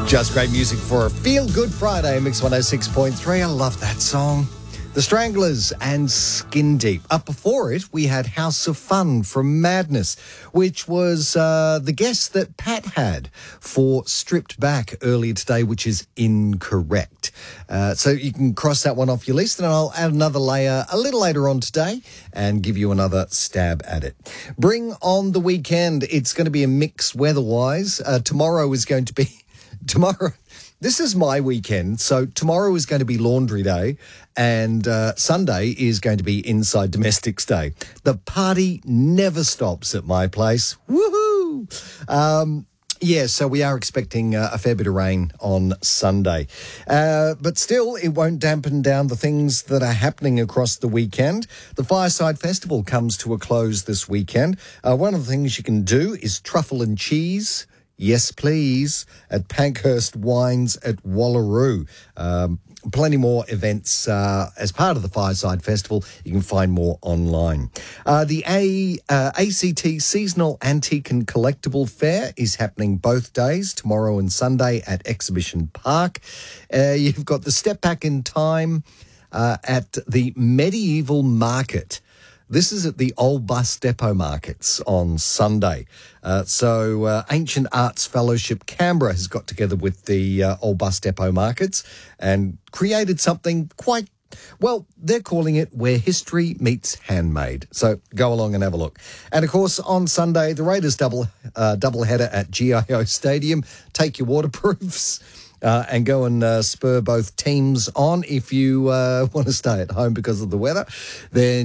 Just great music for a feel-good Friday, Mix 106.3. I love that song. The Stranglers and Skin Deep. Up before it, we had House of Fun from Madness, which was the guest that Pat had for Stripped Back earlier today, which is incorrect. So you can cross that one off your list, and I'll add another layer a little later on today and give you another stab at it. Bring on the weekend. It's going to be a mix weather-wise. Tomorrow is going to be... Tomorrow, this is my weekend, so tomorrow is going to be laundry day and Sunday is going to be inside domestics day. The party never stops at my place. Woohoo! Yeah, so we are expecting a fair bit of rain on Sunday. But still, it won't dampen down the things that are happening across the weekend. The Fireside Festival comes to a close this weekend. One of the things you can do is truffle and cheese. Yes, please, at Pankhurst Wines at Wallaroo. Plenty more events as part of the Fireside Festival. You can find more online. The ACT Seasonal Antique and Collectible Fair is happening both days, tomorrow and Sunday at Exhibition Park. You've got the Step Back in Time at the Medieval Market. This is at the Old Bus Depot Markets on Sunday. So Ancient Arts Fellowship Canberra has got together with the Old Bus Depot Markets and created something quite, well, they're calling it Where History Meets Handmade. So go along and have a look. And, of course, on Sunday, the Raiders doubleheader at GIO Stadium. Take your waterproofs. And go and spur both teams on. If you want to stay at home because of the weather, then